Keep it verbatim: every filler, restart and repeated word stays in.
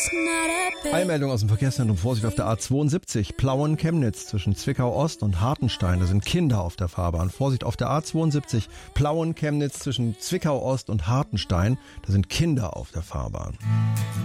Eilmeldung aus dem Verkehrszentrum. Vorsicht auf der A zweiundsiebzig, Plauen-Chemnitz zwischen Zwickau-Ost und Hartenstein. Da sind Kinder auf der Fahrbahn. Vorsicht auf der A zweiundsiebzig, Plauen-Chemnitz zwischen Zwickau-Ost und Hartenstein. Da sind Kinder auf der Fahrbahn.